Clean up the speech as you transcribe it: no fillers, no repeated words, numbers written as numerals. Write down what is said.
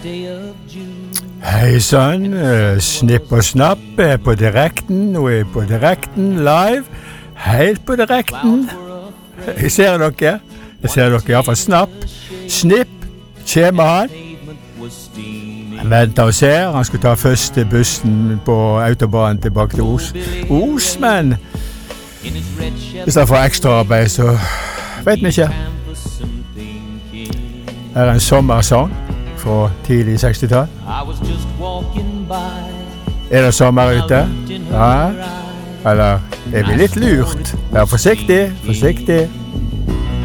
Hei sann, Snipp og Snapp er på direkten, og er på direkten live, helt på direkten. Jeg ser dere, ja, for Snapp. Snipp, kommer han. Han venter og ser, han skal ta første bussen på autobanen tilbake til Os, men hvis han får ekstra arbeid, så vet vi ikke. Her er en sommersang fra tidlig 60-tall. Er det sommer ute? Ja? Eller er vi litt lurt? Vær forsiktig, forsiktig.